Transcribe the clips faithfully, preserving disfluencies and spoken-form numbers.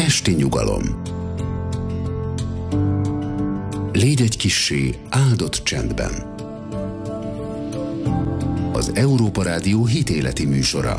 Esti nyugalom. Légy egy kissé áldott csendben. Az Európa Rádió hitéleti műsora.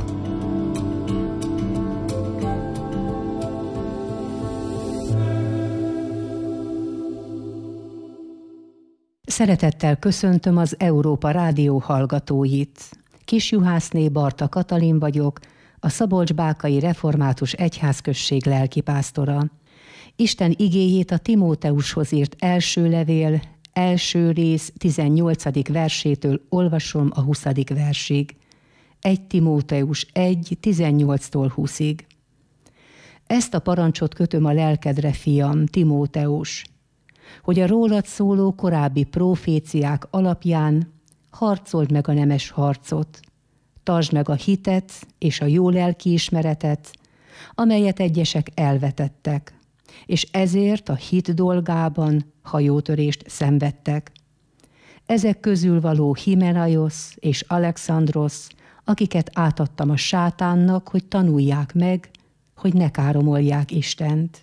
Szeretettel köszöntöm az Európa Rádió hallgatóit. Kisjuhászné Barta Katalin vagyok, a Szabolcs-Bákai Református Egyházközség lelkipásztora. Isten igéjét a Timóteushoz írt első levél, első rész tizennyolcadik versétől olvasom a huszadik versig. egy Timóteus egy tizennyolctól húszig. Ezt a parancsot kötöm a lelkedre, fiam, Timóteus, hogy a rólad szóló korábbi proféciák alapján harcold meg a nemes harcot, tartsd meg a hitet és a jó lelkiismeretet, amelyet egyesek elvetettek, és ezért a hit dolgában hajótörést szenvedtek. Ezek közül való Himenaiosz és Alexandrosz, akiket átadtam a sátánnak, hogy tanulják meg, hogy ne káromolják Istent.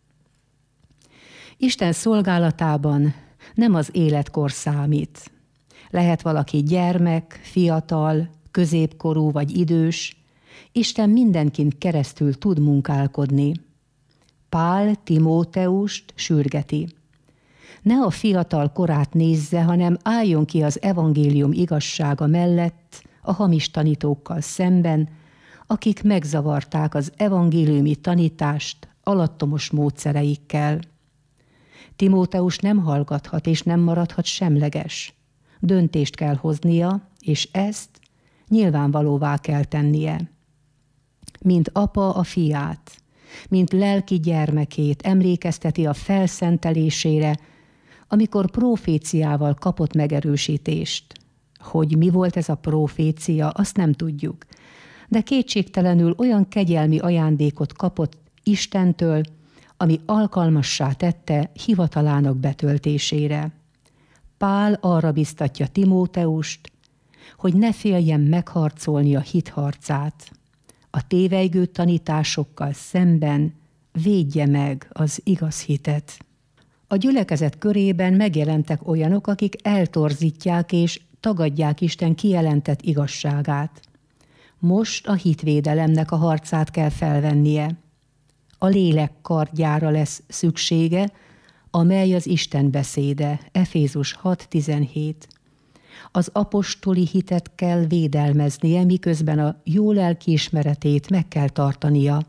Isten szolgálatában nem az életkor számít. Lehet valaki gyermek, fiatal, középkorú vagy idős, Isten mindenkin keresztül tud munkálkodni. Pál Timóteust sürgeti. Ne a fiatal korát nézze, hanem álljon ki az evangélium igazsága mellett a hamis tanítókkal szemben, akik megzavarták az evangéliumi tanítást alattomos módszereikkel. Timóteus nem hallgathat és nem maradhat semleges. Döntést kell hoznia, és ezt nyilvánvalóvá kell tennie. Mint apa a fiát, mint lelki gyermekét emlékezteti a felszentelésére, amikor proféciával kapott megerősítést. Hogy mi volt ez a profécia, azt nem tudjuk, de kétségtelenül olyan kegyelmi ajándékot kapott Istentől, ami alkalmassá tette hivatalának betöltésére. Pál arra biztatja Timóteust, hogy ne féljen megharcolni a hit harcát. A tévejgő tanításokkal szemben védje meg az igaz hitet. A gyülekezet körében megjelentek olyanok, akik eltorzítják és tagadják Isten kijelentett igazságát. Most a hitvédelemnek a harcát kell felvennie. A lélek kardjára lesz szüksége, amely az Isten beszéde, Efézus hat tizenhét. Az apostoli hitet kell védelmeznie, miközben a jó lelkiismeretét meg kell tartania.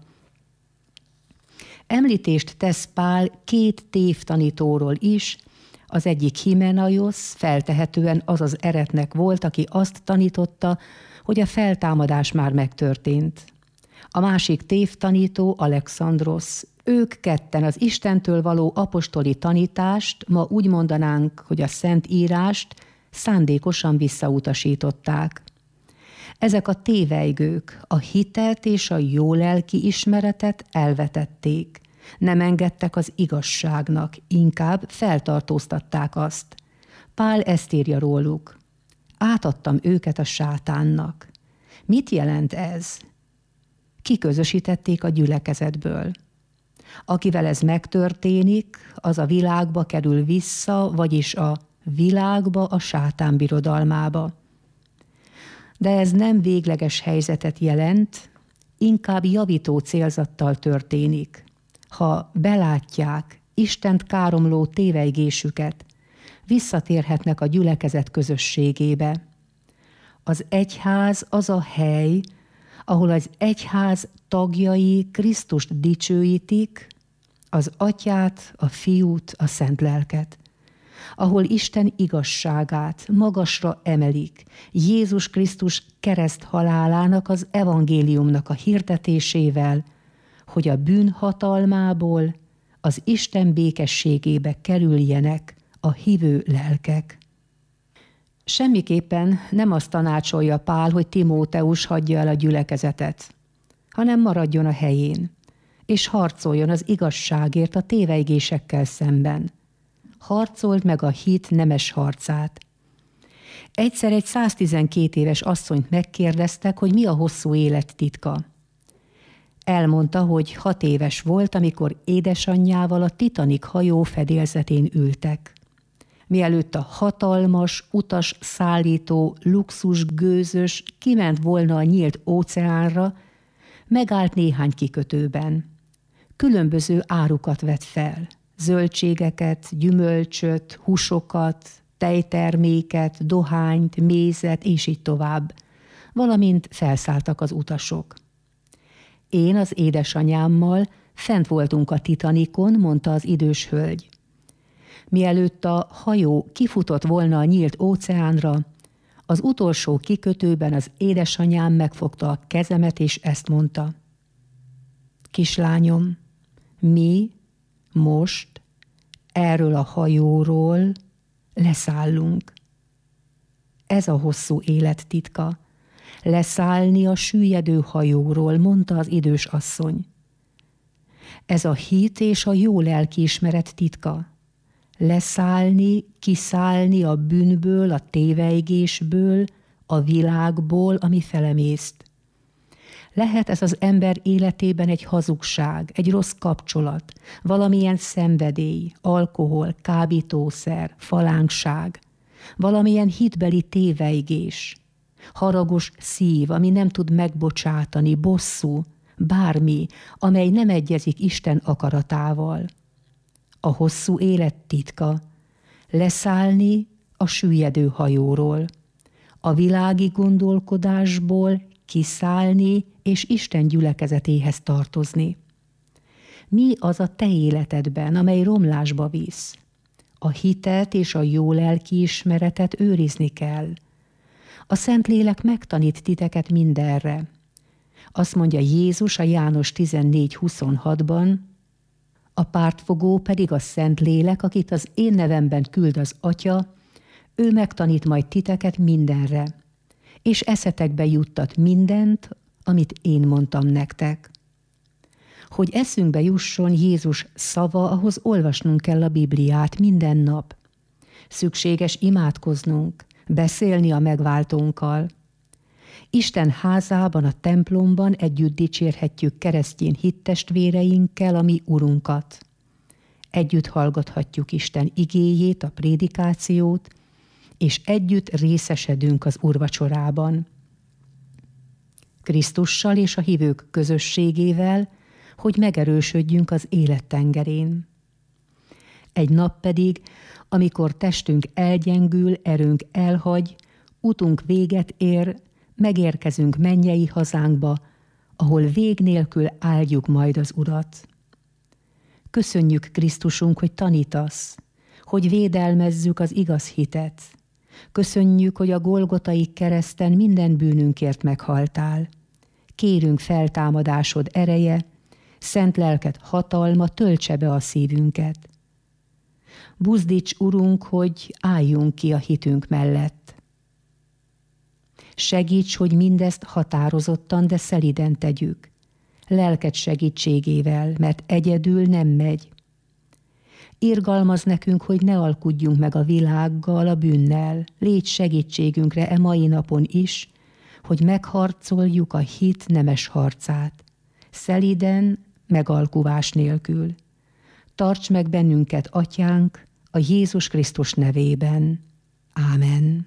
Említést tesz Pál két tévtanítóról is, az egyik Himenaiosz feltehetően az az eretnek volt, aki azt tanította, hogy a feltámadás már megtörtént. A másik tévtanító Alexandrosz. Ők ketten az Istentől való apostoli tanítást, ma úgy mondanánk, hogy a Szent Írást szándékosan visszautasították. Ezek a tévejgők a hitet és a jó lelki ismeretet elvetették. Nem engedtek az igazságnak, inkább feltartóztatták azt. Pál ezt írja róluk. Átadtam őket a sátánnak. Mit jelent ez? Kiközösítették a gyülekezetből. Akivel ez megtörténik, az a világba kerül vissza, vagyis a világba, a sátán birodalmába. De ez nem végleges helyzetet jelent, inkább javító célzattal történik. Ha belátják Istent káromló tévejgésüket, visszatérhetnek a gyülekezet közösségébe. Az egyház az a hely, ahol az egyház tagjai Krisztust dicsőítik, az Atyát, a Fiút, a Szent Lelket, ahol Isten igazságát magasra emelik, Jézus Krisztus kereszt halálának az evangéliumnak a hirdetésével, hogy a bűn hatalmából az Isten békességébe kerüljenek a hívő lelkek. Semmiképpen nem azt tanácsolja Pál, hogy Timóteus hagyja el a gyülekezetet, hanem maradjon a helyén, és harcoljon az igazságért a tévejgésekkel szemben. Harcold meg a hit nemes harcát. Egyszer egy száztizenkét éves asszonyt megkérdeztek, hogy mi a hosszú élet titka. Elmondta, hogy hat éves volt, amikor édesanyjával a Titanic hajó fedélzetén ültek. Mielőtt a hatalmas, utas szállító, luxus gőzös kiment volna a nyílt óceánra, megállt néhány kikötőben. Különböző árukat vett fel, zöldségeket, gyümölcsöt, húsokat, tejterméket, dohányt, mézet, és így tovább, valamint felszálltak az utasok. Én az édesanyámmal fent voltunk a Titanicon, mondta az idős hölgy. Mielőtt a hajó kifutott volna a nyílt óceánra, az utolsó kikötőben az édesanyám megfogta a kezemet, és ezt mondta. Kislányom, mi most erről a hajóról leszállunk. Ez a hosszú élet titka. Leszállni a süllyedő hajóról, mondta az idős asszony. Ez a hit és a jó lelkiismeret titka. Leszállni, kiszállni a bűnből, a tévejgésből, a világból, ami felemészt. Lehet ez az ember életében egy hazugság, egy rossz kapcsolat, valamilyen szenvedély, alkohol, kábítószer, falánkság, valamilyen hitbeli tévejgés, haragos szív, ami nem tud megbocsátani, bosszú, bármi, amely nem egyezik Isten akaratával. A hosszú élet titka, leszállni a süllyedő hajóról, a világi gondolkodásból kiszállni és Isten gyülekezetéhez tartozni. Mi az a te életedben, amely romlásba visz? A hitet és a jó lelkiismeretet őrizni kell. A Szentlélek megtanít titeket mindenre. Azt mondja Jézus a János tizennégy huszonhatban, a pártfogó pedig a Szentlélek, akit az én nevemben küld az Atya, ő megtanít majd titeket mindenre, és eszetekbe juttat mindent, amit én mondtam nektek. Hogy eszünkbe jusson Jézus szava, ahhoz olvasnunk kell a Bibliát minden nap. Szükséges imádkoznunk, beszélni a megváltónkkal. Isten házában, a templomban együtt dicsérhetjük keresztény hittestvéreinkkel a mi Urunkat. Együtt hallgathatjuk Isten igéjét, a prédikációt, és együtt részesedünk az úrvacsorában. Krisztussal és a hívők közösségével, hogy megerősödjünk az élet tengerén. Egy nap pedig, amikor testünk elgyengül, erőnk elhagy, utunk véget ér, megérkezünk mennyei hazánkba, ahol vég nélkül áldjuk majd az Urat. Köszönjük, Krisztusunk, hogy tanítasz, hogy védelmezzük az igaz hitet. Köszönjük, hogy a Golgotai kereszten minden bűnünkért meghaltál. Kérünk feltámadásod ereje, szent lelked hatalma töltse be a szívünket. Buzdíts, Urunk, hogy álljunk ki a hitünk mellett. Segíts, hogy mindezt határozottan, de szeliden tegyük. Lelked segítségével, mert egyedül nem megy. Irgalmaz nekünk, hogy ne alkudjunk meg a világgal, a bűnnel. Légy segítségünkre e mai napon is, hogy megharcoljuk a hit nemes harcát. Szeliden, megalkuvás nélkül. Tarts meg bennünket, Atyánk, a Jézus Krisztus nevében. Ámen.